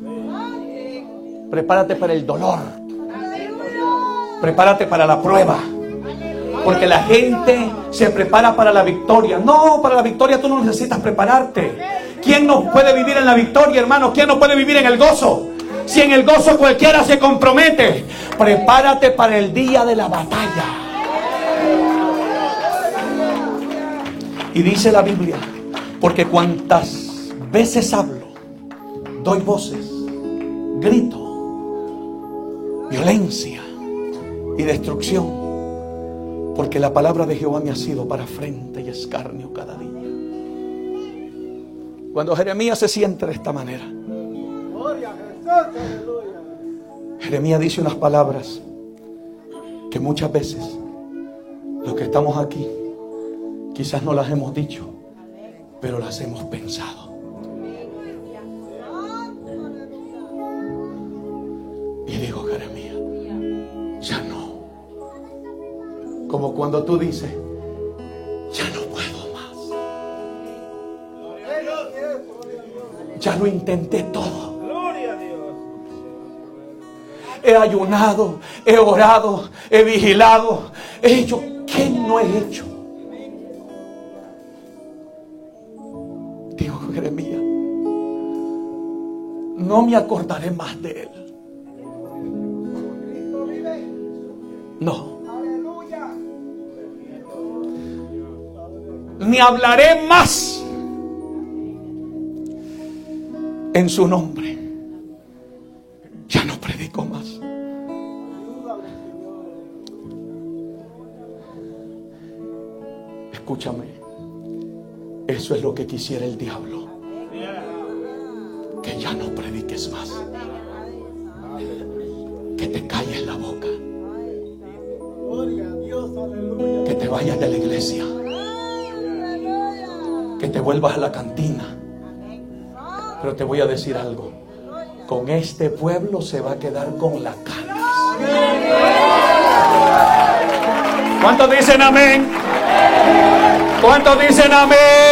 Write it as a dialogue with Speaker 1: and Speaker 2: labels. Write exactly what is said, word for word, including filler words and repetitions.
Speaker 1: Prepárate para el dolor. Prepárate para la prueba. Porque la gente se prepara para la victoria. No, para la victoria tú no necesitas prepararte. ¿Quién no puede vivir en la victoria, hermano? ¿Quién no puede vivir en el gozo? Si en el gozo cualquiera se compromete. Prepárate para el día de la batalla. Y dice la Biblia, porque cuantas veces hablo, doy voces, grito, violencia y destrucción. Porque la palabra de Jehová me ha sido para afrenta y escarnio cada día. Cuando Jeremías se siente de esta manera, Jeremías dice unas palabras que muchas veces los que estamos aquí quizás no las hemos dicho, pero las hemos pensado. Y dijo Jeremías, ya no. Como cuando tú dices, ya no puedo más. Ya lo intenté todo. He ayunado, he orado, he vigilado, he hecho, ¿qué no he hecho? Dijo Jeremías, no me acordaré más de él. No. Ni hablaré más en su nombre. Ya no predico más. Escúchame, eso es lo que quisiera el diablo, que ya no prediques más, que te calles la boca, que te vayas de la iglesia, que te vuelvas a la cantina. Pero te voy a decir algo, con este pueblo se va a quedar con la canas. ¿Cuántos dicen amén? ¿Cuántos dicen amén?